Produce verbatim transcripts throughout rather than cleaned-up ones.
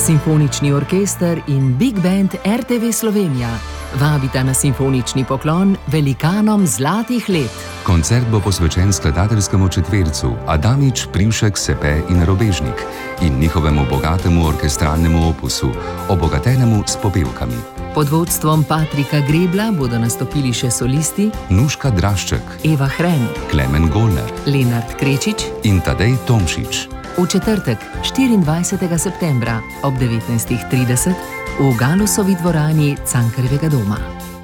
Simfonični orkester in Big Band R T V Slovenija vabita na simfonični poklon velikanom zlatih let. Koncert bo posvečen skladateljskemu četvercu Adamič, Privšek, Sepe in Robežnik in njihovemu bogatemu orkestralnemu opusu, obogatenemu s popevkami. Pod vodstvom Patrika Grebla bodo nastopili še solisti Nuška Drašček, Eva Hren, Klemen Golner, Lenart Krečič in Tadej Tomšič. V četrtek, štiriindvajsetega septembra ob devetnajstih trideset v Galusovi dvorani Cankarjevega doma.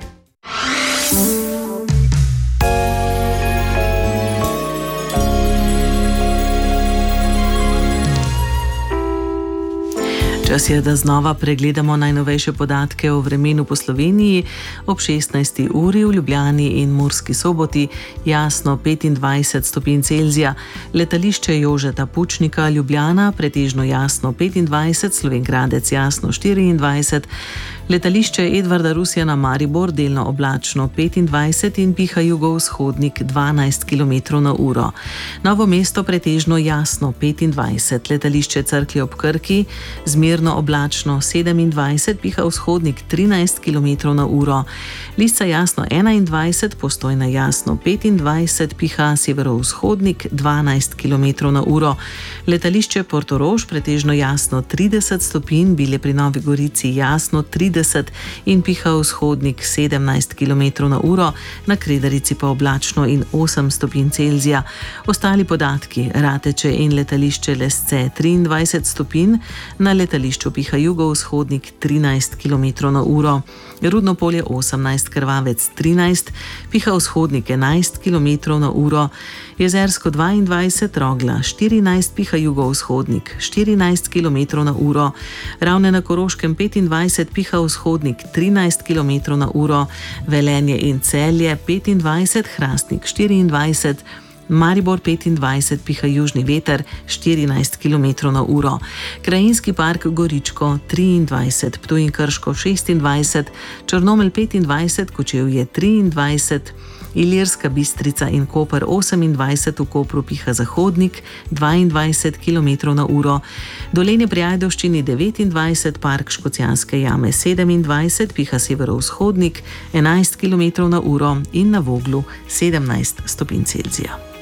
Čas je, da znova pregledamo najnovejše podatke o vremenu po Sloveniji. Ob šestnajsti uri v Ljubljani in Murski Soboti jasno petindvajset stopinj Celzija, letališče Jožeta Pučnika Ljubljana pretežno jasno petindvajset, Slovenj Gradec jasno štiriindvajset, letališče Edvarda Rusjana Maribor delno oblačno petindvajset in piha jugovzhodnik dvanajst kilometrov na uro. Novo mesto pretežno jasno petindvajset, letališče Cerklje ob Krki zmerno oblačno sedemindvajset, piha vzhodnik trinajst kilometrov na uro. Lisca jasno enaindvajset, Postojna jasno petindvajset, piha severovzhodnik dvanajst kilometrov na uro. Letališče Portorož pretežno jasno trideset stopinj, Bile pri Novi Gorici jasno trideset in piha vzhodnik sedemnajst kilometrov na uro, na Kredarici pa oblačno in osem stopinj Celzija. Ostali podatki: Rateče in letališče Lesce triindvajset stopinj, na letališču piha jugovzhodnik trinajst kilometrov na uro. Rudno Polje osemnajst, Krvavec trinajst, piha vzhodnik enajst kilometrov na uro. Jezersko dvaindvajset, Rogla štirinajst, piha jugovzhodnik štirinajst kilometrov na uro. Ravne na Koroškem petindvajset, piha vzhodnik trinajst kilometrov na uro. Velenje in Celje petindvajset, Hrastnik štiriindvajset, Maribor petindvajset, piha južni veter štirinajst kilometrov na uro. Krajinski park Goričko triindvajset, Ptuj in Krško šestindvajset, Črnomelj petindvajset, Kočevje triindvajset, Ilirska Bistrica in Koper osemindvajset, v Kopru piha zahodnik dvaindvajset kilometrov na uro. Dolenje pri Ajdovščini devetindvajset, Park Škocjanske jame sedemindvajset, piha severovzhodnik enajst kilometrov na uro in na Voglu sedemnajst stopinj Celzija.